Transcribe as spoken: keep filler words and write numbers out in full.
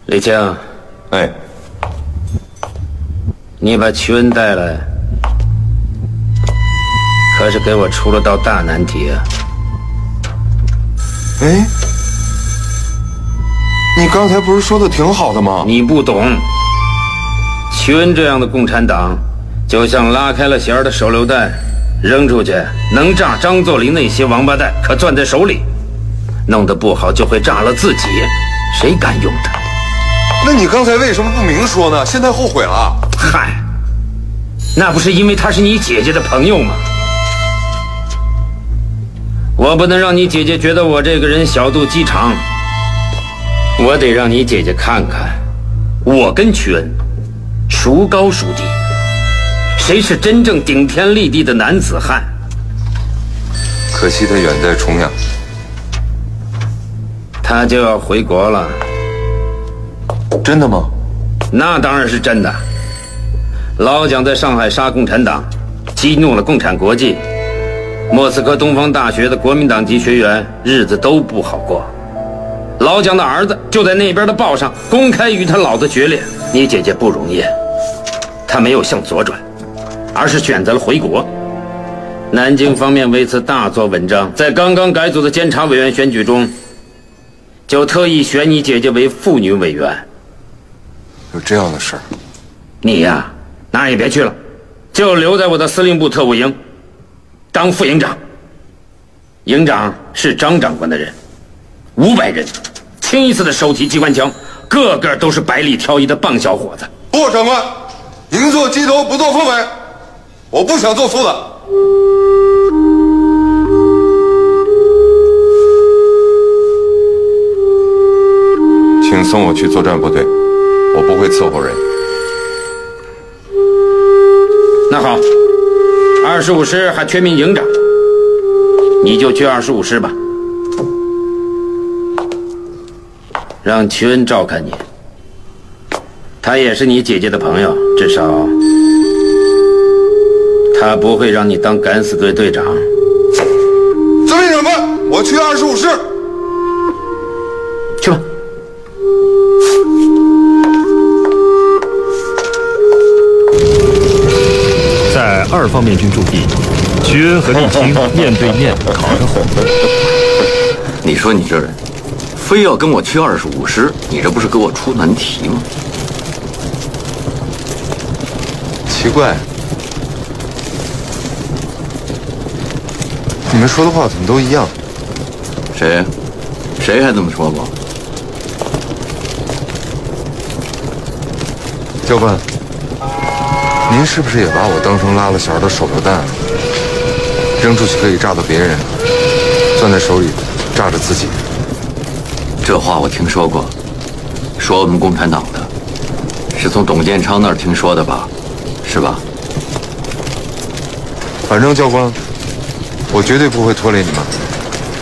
李青， 哎， 你把屈恩带来，可是给我出了道大难题啊！ 哎，你刚才不是说的挺好的吗？ 你不懂，屈恩这样的共产党，就像拉开了弦的手榴弹，扔出去能炸张作霖那些王八蛋，可攥在手里，弄得不好就会炸了自己，谁敢用它？ 那你刚才为什么不明说呢？现在后悔了？ 嗨，那不是因为他是你姐姐的朋友吗？我不能让你姐姐觉得我这个人小肚鸡肠，我得让你姐姐看看，我跟屈恩孰高孰低，谁是真正顶天立地的男子汉。 可惜他远在重阳， 他就要回国了。 真的吗？ 那当然是真的。老蒋在上海杀共产党，激怒了共产国际，莫斯科东方大学的国民党籍学员日子都不好过。老蒋的儿子就在那边的报上公开与他老子决裂。你姐姐不容易，她没有向左转，而是选择了回国。南京方面为此大做文章，在刚刚改组的监察委员选举中，就特意选你姐姐为妇女委员。 有这样的事儿？ 你呀，哪儿也别去了，就留在我的司令部特务营，当副营长。营长是张长官的人，五百人，清一色的手提机关枪，个个都是百里挑一的棒小伙子。 不，长官，宁做鸡头不做凤尾，我不想做副的。请送我去作战部队，我不会伺候人。 那好，二十五师还缺名营长，你就去二十五师吧。让屈恩照看你，他也是你姐姐的朋友，至少他不会让你当敢死队队长。 司令长官，我去二十五师。 去吧。 在二方面军驻地，徐恩和沥青面对面烤着火。 你说你这人，非要跟我去二十五师，你这不是给我出难题吗？ 奇怪，你们说的话怎么都一样？ 谁？谁还这么说过？ 教官，您是不是也把我当成拉了弦的手榴弹，扔出去可以炸到别人，攥在手里炸着自己？ 这话我听说过，说我们共产党的，是从董建昌那儿听说的吧？是吧？ 反正教官，我绝对不会拖累你们。